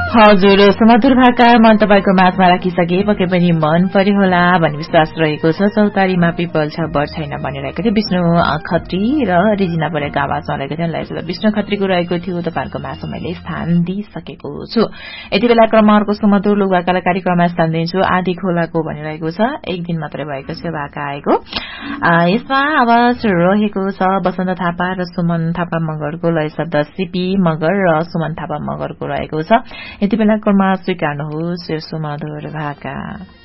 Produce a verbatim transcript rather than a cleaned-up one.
हजुर सुमधुर भाका मन तपाईँको माझमा राखिसके पक्कै पनि मन पर्यो होला भन्ने विश्वास रहेको छ। चौतारीमा पिपल छ बर छैन भनिरहेको थियो विष्णु खत्री र रिजिना परेको आवाजमा रहेको थियो। यसलाई विष्णु खत्रीको रहेको थियो तपाईँहरूको माझमा मैले स्थान दिइसकेको छु। यति बेला क्रमहरूको सुमधुर लोकभाकालाई कार्यक्रममा स्थान दिन्छु। आधी खोलाको भनिरहेको छ, एक दिन मात्रै भएको छ भाका आएको। यसमा आवाज रहेको छ बसन्त थापा र सुमन थापा मगरको, लय शब्द सिपी मगर र सुमन थापा मगरको रहेको छ। यति बेला क्रममा स्वीकार्नुहोस् सुमधुर भाका।